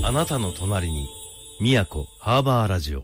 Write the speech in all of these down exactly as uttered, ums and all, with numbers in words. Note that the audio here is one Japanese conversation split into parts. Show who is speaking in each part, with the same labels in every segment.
Speaker 1: あなたの隣に宮古ハーバーラジオ。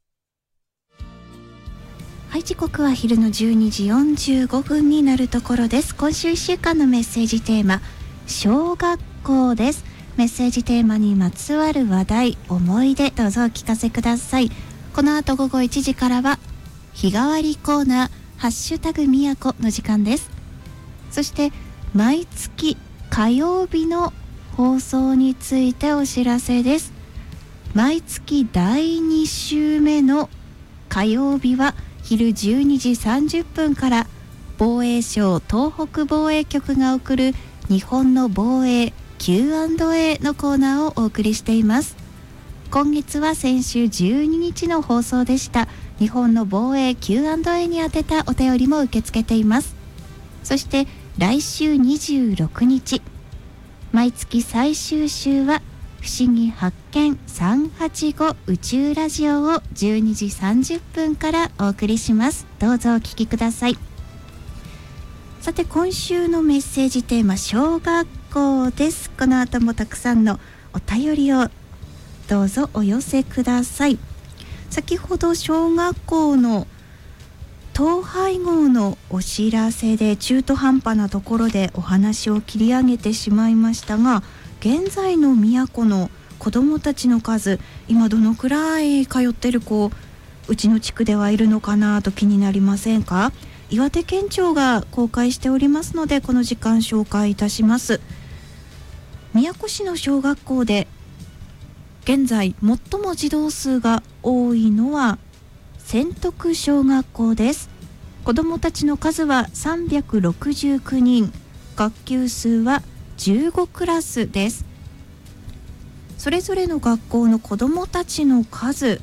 Speaker 2: はい、時刻は昼のじゅうにじよんじゅうごふんになるところです。今週いっしゅうかんのメッセージテーマ、小学校です。メッセージテーマにまつわる話題、思い出、どうぞお聞かせください。この後午後いちじからは日替わりコーナー、ハッシュタグみやこの時間です。そして毎月火曜日の放送についてお知らせです。毎月だいに週目の火曜日は昼じゅうにじさんじゅっぷんから防衛省東北防衛局が送る日本の防衛 キューアンドエー のコーナーをお送りしています。今月は先週じゅうににちの放送でした。日本の防衛 キューアンドエー に宛てたお便りも受け付けています。そして来週にじゅうろくにち、毎月最終週は不思議発見さんはちご宇宙ラジオをじゅうにじさんじゅっぷんからお送りします。どうぞお聞きください。さて、今週のメッセージテーマ、小学校です。この後もたくさんのお便りをどうぞお寄せください。先ほど小学校の統廃合のお知らせで中途半端なところでお話を切り上げてしまいましたが、現在の宮古の子どもたちの数、今どのくらい通ってる子うちの地区ではいるのかなと気になりませんか？岩手県庁が公開しておりますので、この時間紹介いたします。宮古市の小学校で現在最も児童数が多いのは千徳小学校です。子どもたちの数はさんびゃくろくじゅうきゅうにん、学級数はじゅうごクラスです。それぞれの学校の子どもたちの数、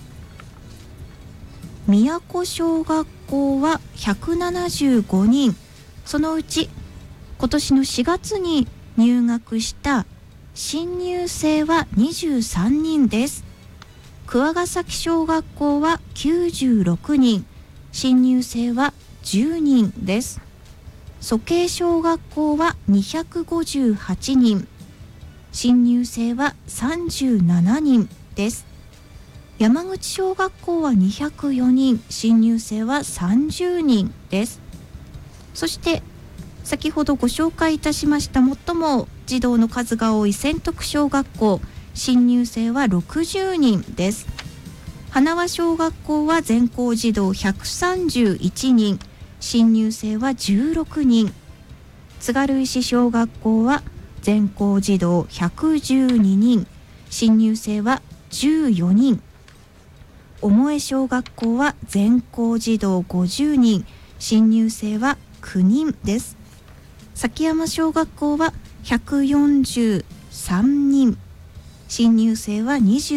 Speaker 2: 宮古小学校はひゃくななじゅうごにん、そのうち今年のしがつに入学した新入生はにじゅうさんにんです。桑ヶ崎小学校はきゅうじゅうろくにん、新入生はじゅうにんです。蘇慶小学校はにひゃくごじゅうはちにん、新入生はさんじゅうななにんです。山口小学校はにひゃくよにん、新入生はさんじゅうにんです。そして先ほどご紹介いたしました最も児童の数が多い千徳小学校、新入生はろくじゅうにんです。花輪小学校は全校児童ひゃくさんじゅういちにん、新入生はじゅうろくにん。津軽石小学校は全校児童ひゃくじゅうににん、新入生はじゅうよにん。重江小学校は全校児童ごじゅうにん、新入生はきゅうにんです。崎山小学校はひゃくよんじゅうさんにん、新入生はにじゅう